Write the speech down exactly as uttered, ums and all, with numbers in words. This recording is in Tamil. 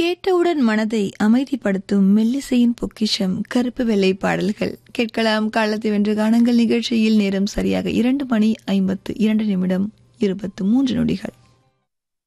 கேட்டவுடன் மனதை அமைதிப்படுத்தும் மெல்லிசையின் பொக்கிஷம் கருப்பு வெள்ளை பாடல்கள் கேட்கலாம். காலத்தை வென்ற கானங்கள் நிகழ்ச்சியில் நேரம் சரியாக இரண்டு மணி ஐம்பத்து இரண்டு நிமிடம் இருபத்து மூன்று நொடிகள்.